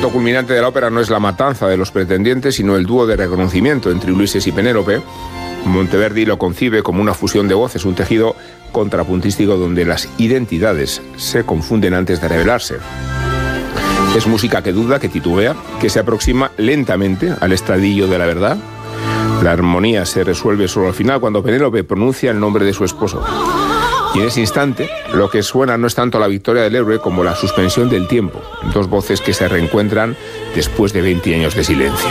momento culminante de la ópera no es la matanza de los pretendientes, sino el dúo de reconocimiento entre Ulises y Penélope. Monteverdi lo concibe como una fusión de voces, un tejido contrapuntístico donde las identidades se confunden antes de revelarse. Es música que duda, que titubea, que se aproxima lentamente al estradillo de la verdad. La armonía se resuelve solo al final, cuando Penélope pronuncia el nombre de su esposo. Y en ese instante, lo que suena no es tanto la victoria del héroe como la suspensión del tiempo. Dos voces que se reencuentran después de 20 años de silencio.